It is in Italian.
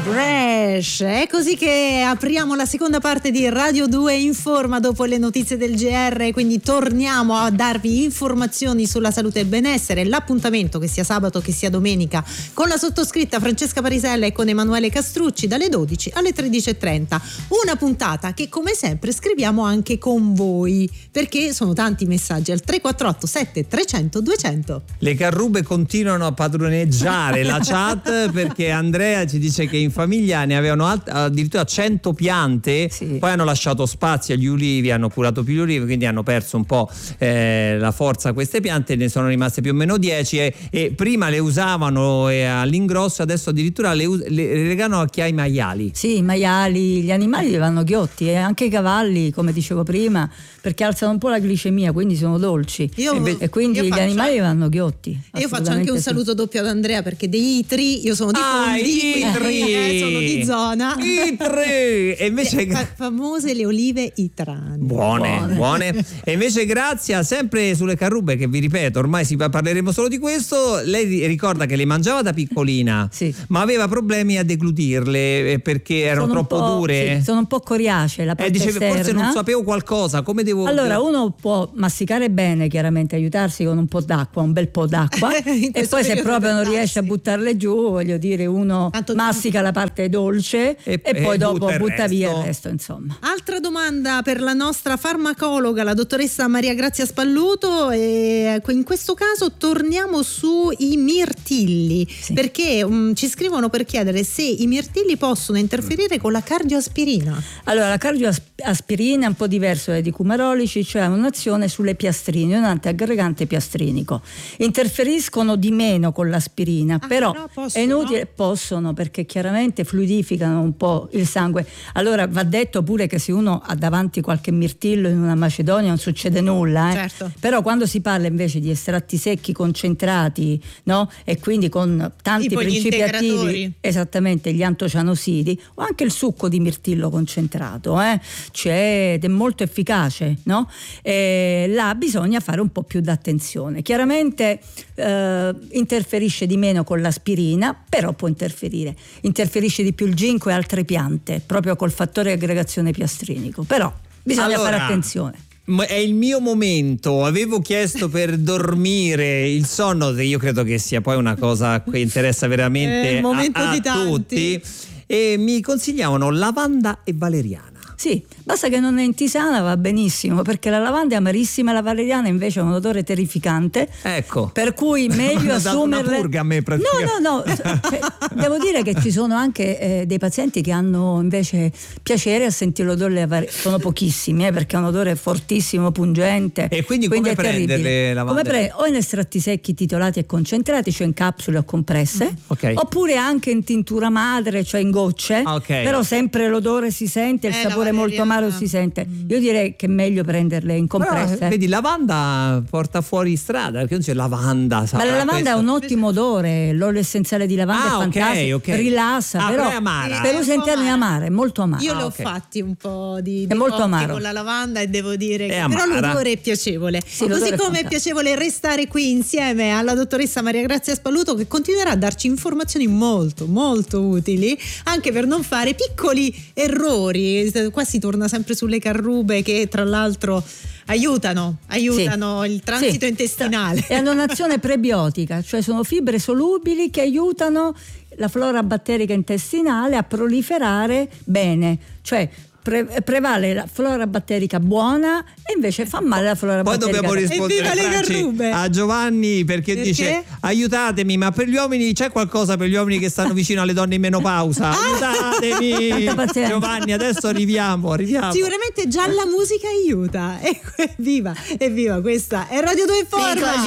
Gresh. È così che apriamo la seconda parte di Radio 2 Informa dopo le notizie del GR, quindi torniamo a darvi informazioni sulla salute e il benessere. L'appuntamento, che sia sabato che sia domenica, con la sottoscritta Francesca Parisella e con Emanuele Castrucci dalle 12 alle 13:30. Una puntata che come sempre scriviamo anche con voi, perché sono tanti messaggi al 348 7300 200. Le carrube continuano a padroneggiare la chat perché Andrea ci dice che in famiglia ne avevano addirittura 100 piante, sì. Poi hanno lasciato spazio agli ulivi, hanno curato più gli ulivi, quindi hanno perso un po' la forza queste piante, ne sono rimaste più o meno 10 e prima le usavano all'ingrosso, adesso addirittura le regano a chi ha i maiali. Sì, i maiali, gli animali vanno ghiotti e anche i cavalli, come dicevo prima, perché alzano un po' la glicemia, quindi sono dolci e quindi gli animali vanno ghiotti. Io faccio anche un saluto doppio ad Andrea, perché dei Itri, io sono di Fondi, sono di zona Itri, e invece famose le olive itrane, buone. E invece Grazia, sempre sulle carrube, che vi ripeto ormai parleremo solo di questo, lei ricorda che le mangiava da piccolina, sì, ma aveva problemi a deglutirle perché erano troppo dure, sì, sono un po' coriacee la parte diceva esterna. Forse non sapevo qualcosa, come devo... Allora uno può masticare bene, chiaramente aiutarsi con un po' d'acqua, un bel po' d'acqua e poi se proprio non riesce a buttarle giù, voglio dire, uno mastica la parte dolce e poi dopo butta via il resto, insomma. Altra domanda per la nostra farmacologa, la dottoressa Maria Grazia Spalluto, e in questo caso torniamo sui mirtilli, sì, perché ci scrivono per chiedere se i mirtilli possono interferire con la cardioaspirina. Allora, la cardioaspirina è un po' diverso dai dicumarolici, cioè ha un'azione sulle piastrine, un antiaggregante piastrinico. Interferiscono di meno con l'aspirina, però è inutile, possono, perché chiaramente fluidificano un po' il sangue. Allora va detto pure che se uno ha davanti qualche mirtillo in una macedonia non succede nulla, certo. Però quando si parla invece di estratti secchi concentrati, no? E quindi con tanti tipo principi attivi, esattamente, gli antocianosidi o anche il succo di mirtillo concentrato, ed è molto efficace, no? Là bisogna fare un po' più d'attenzione. Chiaramente interferisce di meno con l'aspirina, però può interferisce di più il ginkgo e altre piante, proprio col fattore di aggregazione piastrinico, però bisogna fare attenzione. È il mio momento, avevo chiesto per dormire, il sonno, io credo che sia poi una cosa che interessa veramente a tutti, e mi consigliavano lavanda e valeriana. Sì, basta che non è in tisana, va benissimo, perché la lavanda è amarissima, la valeriana invece ha un odore terrificante. Ecco. Per cui meglio assumerle. Una purga a me praticamente. No, devo dire che ci sono anche dei pazienti che hanno invece piacere a sentire l'odore, sono pochissimi, perché è un odore fortissimo, pungente. E quindi come prenderle lavanda? O in estratti secchi titolati e concentrati, cioè in capsule o compresse, oppure anche in tintura madre, cioè in gocce, però sempre l'odore si sente, il sapore molto amaro si sente. Io direi che è meglio prenderle in compresse. Però, vedi, lavanda porta fuori strada, perché non c'è lavanda. Ma la lavanda ha un ottimo odore, l'olio essenziale di lavanda è fantastico, rilassa, però è amara. Per uso interno è amara, è molto amara. Io le ho fatti un po' di molto amaro con la lavanda e devo dire che però l'odore è piacevole. Sì, così come è piacevole restare qui insieme alla dottoressa Maria Grazia Spalluto, che continuerà a darci informazioni molto molto utili anche per non fare piccoli errori. Qua si torna sempre sulle carrube, che tra l'altro aiutano il transito intestinale e hanno un'azione prebiotica, cioè sono fibre solubili che aiutano la flora batterica intestinale a proliferare bene, cioè prevale la flora batterica buona e invece fa male la flora batterica. Poi dobbiamo rispondere a Giovanni perché dice: aiutatemi, ma per gli uomini c'è qualcosa per gli uomini che stanno vicino alle donne in menopausa? Aiutatemi Giovanni, adesso arriviamo. Sicuramente già la musica aiuta. Evviva, questa è Radio 2 Informa.